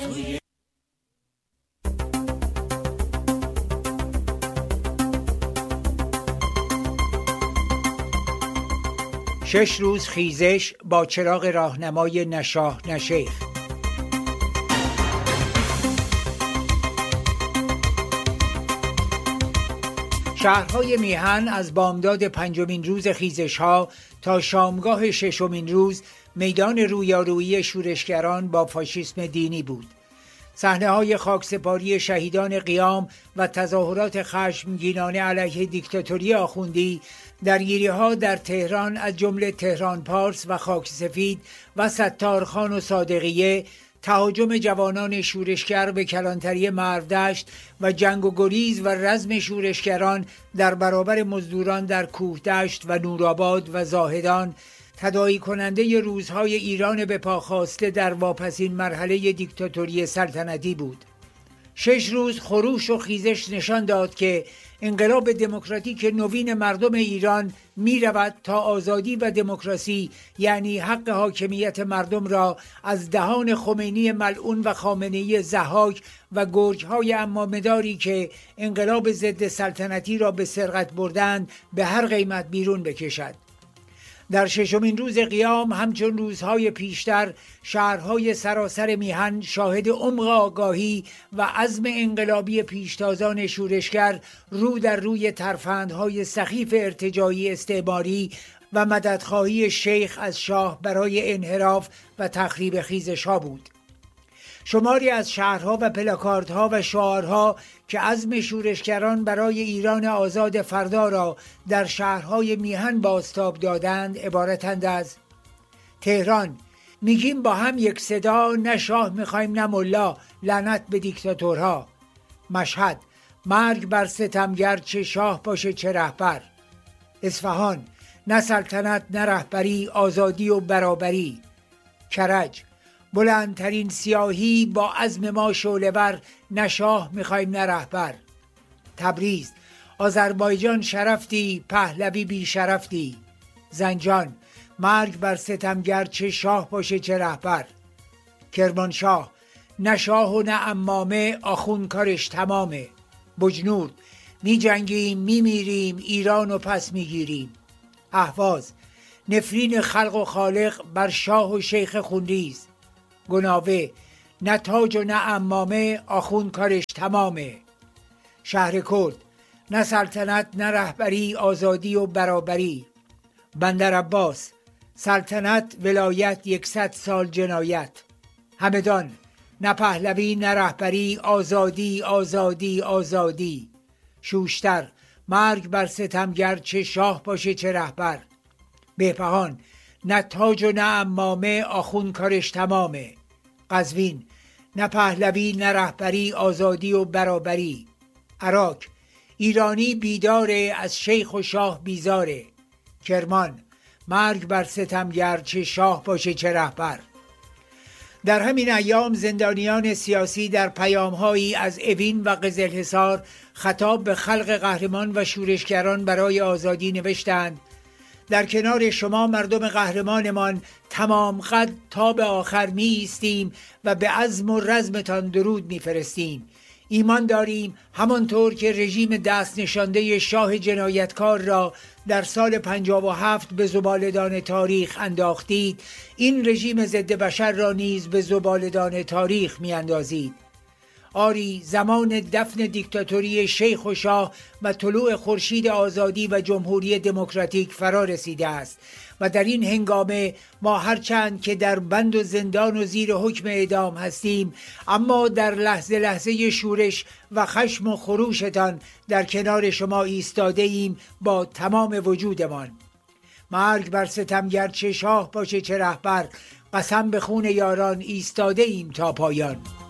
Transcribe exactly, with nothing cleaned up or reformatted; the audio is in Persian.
شش روز خیزش با چراغ راهنمای نشاه نشیخ. شهرهای میهن از بامداد پنجمین روز خیزش‌ها تا شامگاه ششمین روز میدان رویارویی شورشگران با فاشیسم دینی بود. صحنه‌های خاکسپاری شهیدان قیام و تظاهرات خشمگینانه علیه دیکتاتوری آخوندی، درگیری‌ها در تهران از جمله تهران پارس و خاک سفید و ستارخان و صادقیه، تهاجم جوانان شورشگر به کلانتری مرودشت و جنگ و گریز و رزم شورشگران در برابر مزدوران در کوهدشت و نورآباد و زاهدان، تداعی کننده روزهای ایران به پا خواسته در واپسین مرحله دیکتاتوری سلطنتی بود. شش روز خروش و خیزش نشان داد که انقلاب دموکراتیک نوین مردم ایران می رود تا آزادی و دموکراسی، یعنی حق حاکمیت مردم را از دهان خمینی ملعون و خامنه‌ای ضحاک و گرگ‌های امامداری که انقلاب ضد سلطنتی را به سرقت بردند به هر قیمت بیرون بکشد. در ششمین روز قیام همچون روزهای پیشتر شهرهای سراسر میهن شاهد عمق آگاهی و عزم انقلابی پیشتازان شورشگر رو در روی ترفندهای سخیف ارتجاعی استعماری و مددخواهی شیخ از شاه برای انحراف و تخریب خیزش‌ها بود. شماری از شهرها و پلاکاردها و شعارها که عزم شورشگران برای ایران آزاد فردا را در شهرهای میهن بازتاب دادند عبارتند از: تهران، میگیم با هم یک صدا، نه شاه میخوایم نه ملا، لعنت به دیکتاتورها. مشهد، مرگ بر ستمگر، چه شاه باشه چه رهبر. اصفهان، نه سلطنت نه رهبری، آزادی و برابری. کرج، بلندترین سیاهی، با عزم ما شعله‌ور، نه شاه میخوایم نه رهبر. تبریز، آذربایجان شرفتی، پهلوی بی شرفتی. زنجان، مرگ بر ستمگر، چه شاه باشه چه رهبر. کرمانشاه، نه شاه و نه امامه، آخون کارش تمامه. بجنورد، می جنگیم می میریم، ایران و پس میگیریم. اهواز، نفرین خلق و خالق بر شاه و شیخ خونریز. گناوه، نه تاج و نه امامه، آخون کارش تمامه. شهر کرد، نه سلطنت نه رهبری، آزادی و برابری. بندر عباس، سلطنت ولایت، یکصد سال جنایت. همدان، نه پهلوی نه رهبری، آزادی آزادی آزادی. شوشتر، مرگ بر ستمگر، چه شاه باشه چه رهبر. بهبهان، نه تاج و نه امامه، آخون کارش تمامه. قزوین، نه پهلوی نه رهبری، آزادی و برابری. عراق، ایرانی بیداره، از شیخ و شاه بیزاره. کرمان، مرگ بر ستمگر، چه شاه باشه چه رهبر. در همین ایام زندانیان سیاسی در پیامهایی از اوین و قزلحصار خطاب به خلق قهرمان و شورشگران برای آزادی نوشتند: در کنار شما مردم قهرمانمان تمام قد تا به آخر می ایستیم و به عزم و رزمتان درود می فرستیم. ایمان داریم همانطور که رژیم دست نشانده شاه جنایتکار را در سال پنجاه و هفت به زباله‌دان تاریخ انداختید، این رژیم ضد بشر را نیز به زباله‌دان تاریخ می اندازید. آری، زمان دفن دیکتاتوری شیخ و شاه و طلوع خورشید آزادی و جمهوری دموکراتیک فرا رسیده است و در این هنگامه ما هرچند که در بند و زندان و زیر حکم اعدام هستیم، اما در لحظه لحظه شورش و خشم و خروشتان در کنار شما ایستاده ایم با تمام وجودمان. مرگ بر ستمگر، چه شاه باشه چه رهبر، قسم به خون یاران ایستاده ایم تا پایان.